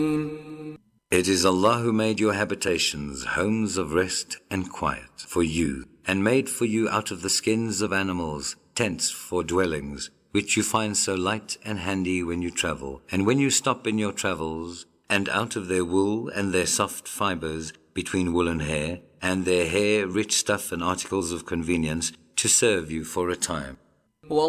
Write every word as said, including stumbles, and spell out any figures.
It is Allah who made your habitations homes of rest and quiet for you, and made for you out of the skins of animals tents for dwellings, which you find so light and handy when you travel, and when you stop in your travels, and out of their wool and their soft fibers between wool and hair, and their hair rich stuff and articles of convenience to serve you for a time.